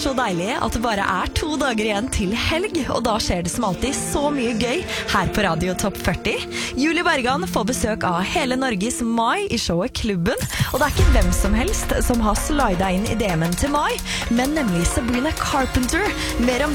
så deilig at det bare 2 dager igjen til helg, og da skjer det som alltid så mye gøy her på Radio Topp 40. Julie Bergan får besøk av hele Norges Mai i showet Klubben, og det ikke hvem som helst som har slidet inn i DM-en til Mai, men nemlig Sabrina Carpenter. Mer om det